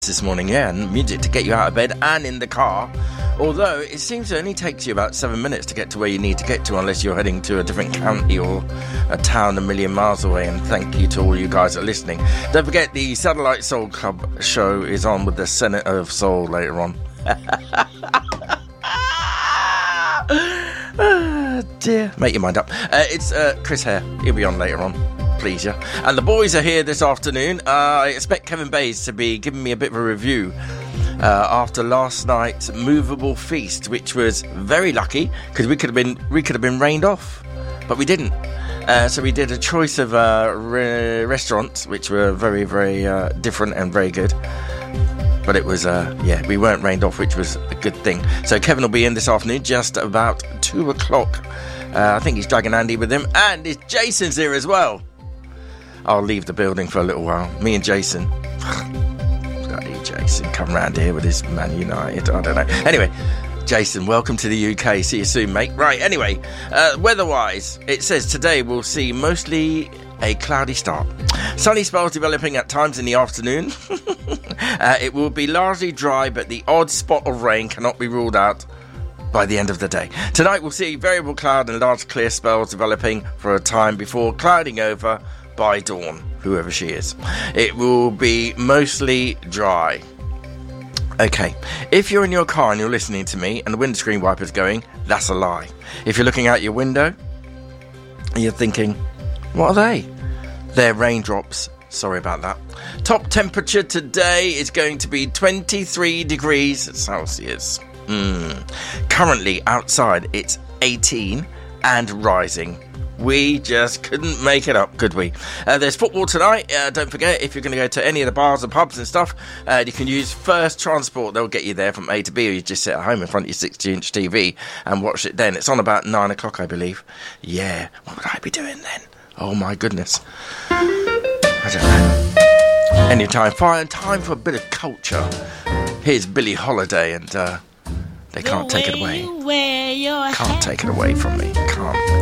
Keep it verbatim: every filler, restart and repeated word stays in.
this morning, yeah, and music to get you out of bed and in the car. Although it seems it only takes you about seven minutes to get to where you need to get to, unless you're heading to a different county or a town a million miles away. And thank you to all you guys that are listening. Don't forget, the Satellite Soul Club show is on with the Senator of Soul later on. Oh, dear. Make your mind up. Uh, it's uh, Chris Hare. He'll be on later on. Please, yeah. And the boys are here this afternoon. Uh, I expect Kevin Bays to be giving me a bit of a review uh, after last night's movable feast, which was very lucky because we could have been we could have been rained off, but we didn't. Uh, so we did a choice of uh, re- restaurants, which were very, very uh, different and very good. But it was, uh, yeah, we weren't rained off, which was a good thing. So Kevin will be in this afternoon, just about two o'clock. Uh, I think he's dragging Andy with him, and it's Jason's here as well. I'll leave the building for a little while. Me and Jason. Bloody Jason, come round here with his Man United. I don't know. Anyway, Jason, welcome to the U K. See you soon, mate. Right, anyway, uh, weather-wise, it says today we'll see mostly a cloudy start. Sunny spells developing at times in the afternoon. uh, it will be largely dry, but the odd spot of rain cannot be ruled out by the end of the day. Tonight we'll see variable cloud and large clear spells developing for a time before clouding over by dawn, whoever she is. It will be mostly dry. Okay, if you're in your car and you're listening to me and the windscreen wiper's going, that's a lie. If you're looking out your window and you're thinking, what are they? They're raindrops. Sorry about that. Top temperature today is going to be twenty-three degrees Celsius. Mm. Currently outside it's eighteen and rising. We just couldn't make it up, could we? Uh, there's football tonight. Uh, don't forget, if you're going to go to any of the bars and pubs and stuff, uh, you can use First Transport. They'll get you there from A to B, or you just sit at home in front of your sixty inch T V and watch it then. It's on about nine o'clock, I believe. Yeah, what would I be doing then? Oh, my goodness. I don't know. Anytime. Fine, time for a bit of culture. Here's Billie Holiday, and uh, they can't take it away. Can't take it away from me. Can't.